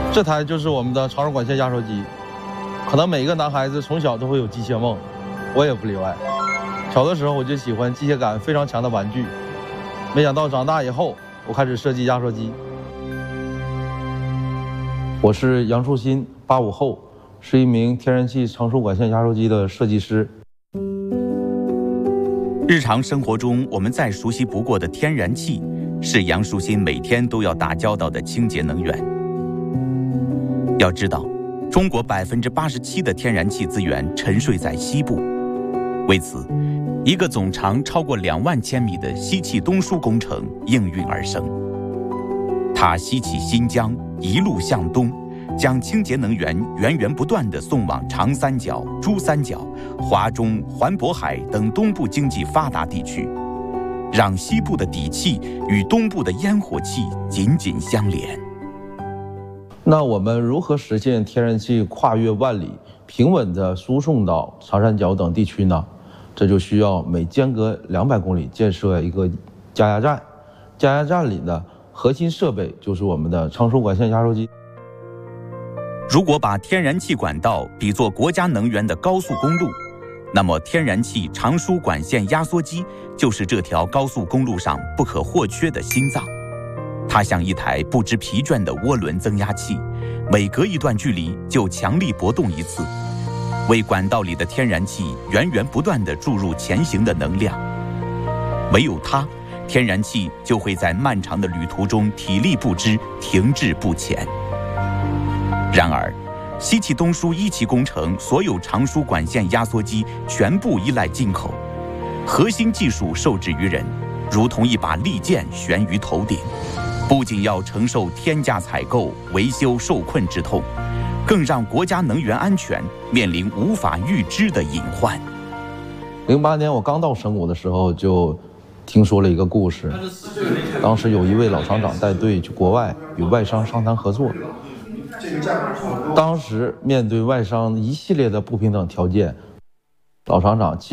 这台就是我们的长寿管线压缩机，可能每一个男孩子从小都会有机械梦，我也不例外。小的时候我就喜欢机械感非常强的玩具，没想到长大以后，我开始设计压缩机。我是杨树新，85后，是一名天然气长寿管线压缩机的设计师。 日常生活中，我们再熟悉不过的天然气，是杨树新每天都要打交道的清洁能源。要知道，中国87%的天然气资源沉睡在西部，为此，一个总长超过2万千米的西气东输工程应运而生。它西起新疆，一路向东，将清洁能源源源不断地送往长三角、珠三角、华中、环渤海等东部经济发达地区，让西部的底气与东部的烟火气紧紧相连。 那我们如何实现天然气跨越万里，平稳地输送到长三角等地区呢？这就需要每间隔200公里建设一个加压站，加压站里的核心设备就是我们的长寿管线压缩机。 如果把天然气管道比作国家能源的高速公路，那么天然气长输管线压缩机就是这条高速公路上不可或缺的心脏。它像一台不知疲倦的涡轮增压器，每隔一段距离就强力搏动一次，为管道里的天然气源源不断地注入前行的能量。唯有它，天然气就会在漫长的旅途中体力不支，停滞不前。然而，西气东输1期工程所有长输管线压缩机全部依赖进口，核心技术受制于人，如同一把利剑悬于头顶，不仅要承受天价采购、维修受困之痛，更让国家能源安全面临无法预知的隐患。 08年我刚到省委的时候，就听说了一个故事。当时有一位老厂长带队去国外与外商商谈合作，当时面对外商一系列的不平等条件，老厂长